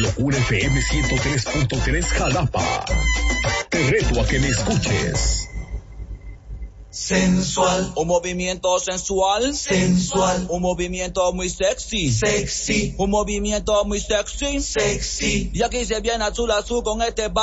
Locura FM 103.3 Jalapa. Te reto a que me escuches. Sensual. Un movimiento sensual. Sensual. Un movimiento muy sexy. Sexy. Un movimiento muy sexy. Sexy. Y aquí se viene azul con este